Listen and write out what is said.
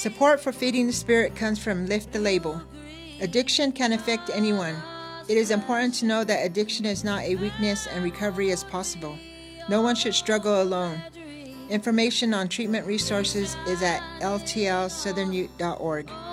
Support for Feeding the Spirit comes from Lift the Label. Addiction can affect anyone. It is important to know that addiction is not a weakness and recovery is possible. No one should struggle alone. Information on treatment resources is at ltlsouthernute.org.